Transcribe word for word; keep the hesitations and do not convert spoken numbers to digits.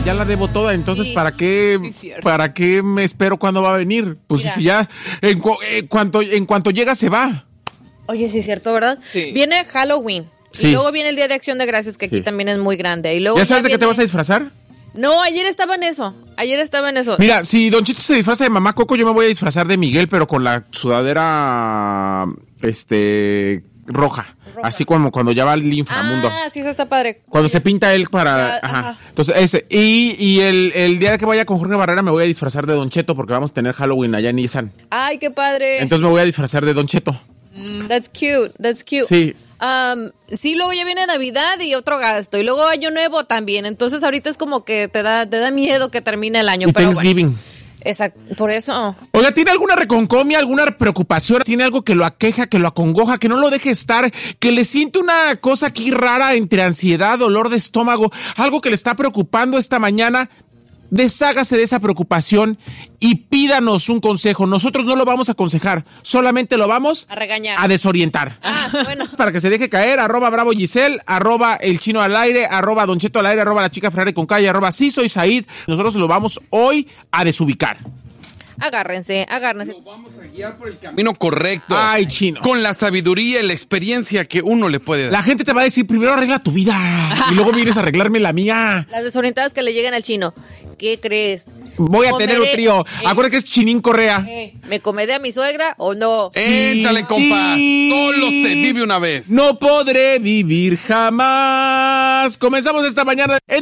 ya la debo toda, entonces Sí, ¿para qué sí, para qué me espero cuándo va a venir? Pues Mira. si ya en, cu- en cuanto en cuanto llega se va. Oye, sí es cierto, ¿verdad? Sí. Viene Halloween. Sí. Y luego viene el Día de Acción de Gracias, que aquí Sí. también es muy grande. Y luego ¿Ya sabes de qué te viene- vas a disfrazar? No, ayer estaba en eso. Ayer estaba en eso. Mira, si Don Chito se disfraza de Mamá Coco, yo me voy a disfrazar de Miguel, pero con la sudadera este roja. Roja. Así como cuando ya va al inframundo. Ah, sí, eso está padre. Cuando se pinta él para... Ah, Ajá. ajá. Entonces, ese. Y, y el, el día que vaya con Jorge Barrera me voy a disfrazar de Don Cheto porque vamos a tener Halloween allá en Nissan. Ay, qué padre. Entonces me voy a disfrazar de Don Cheto. That's cute, that's cute. Sí. Um, sí, luego ya viene Navidad y otro gasto. Y luego Año Nuevo también. Entonces ahorita es como que te da, te da miedo que termine el año. Y pero Thanksgiving. bueno, exacto, por eso. Oiga, ¿tiene alguna reconcomia, alguna preocupación? ¿Tiene algo que lo aqueja, que lo acongoja, que no lo deje estar, que le siente una cosa aquí rara entre ansiedad, dolor de estómago, algo que le está preocupando esta mañana? Deshágase de esa preocupación y pídanos un consejo. Nosotros no lo vamos a aconsejar, solamente lo vamos A regañar. a desorientar. Ah, bueno. Para que se deje caer, arroba Bravo Giselle, arroba El Chino al aire, arroba Don Cheto al aire, arroba La Chica Ferrari con calle, arroba Sí Soy Said. Nosotros lo vamos hoy a desubicar. Agárrense, agárrense. Vamos a guiar por el camino correcto. Ay, Chino. Con la sabiduría y la experiencia que uno le puede dar. La gente te va a decir, primero arregla tu vida y luego vienes a arreglarme la mía. Las desorientadas que le lleguen al chino. ¿Qué crees? Voy a tener un Comeré- trío. Eh, Acuérdate que es Chinín Correa. eh, ¿Me comedé a mi suegra o no? Éntale, compa. Sí. Solo se vive una vez. No podré vivir jamás. Comenzamos esta mañana en